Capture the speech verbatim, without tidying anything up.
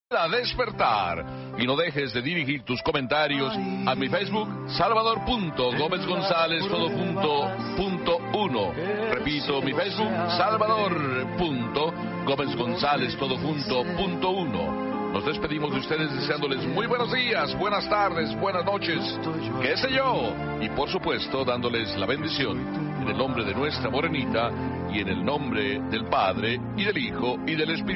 A despertar. Y no dejes de dirigir tus comentarios a mi Facebook, Salvador punto Gómez González, todo junto, punto uno. Repito, mi Facebook, Salvador punto Gómez González, todo junto, punto uno. Nos despedimos de ustedes deseándoles muy buenos días, buenas tardes, buenas noches, qué sé yo, y por supuesto dándoles la bendición en el nombre de nuestra morenita y en el nombre del Padre y del Hijo y del Espíritu.